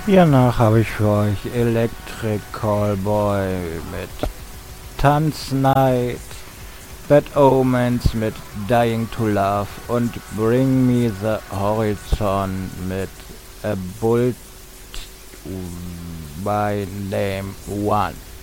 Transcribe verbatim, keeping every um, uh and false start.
Hiernach habe ich für euch Electric Callboy mit Tanz Night, Bad Omens mit Dying to Love und Bring Me the Horizon mit A Bull by Name One.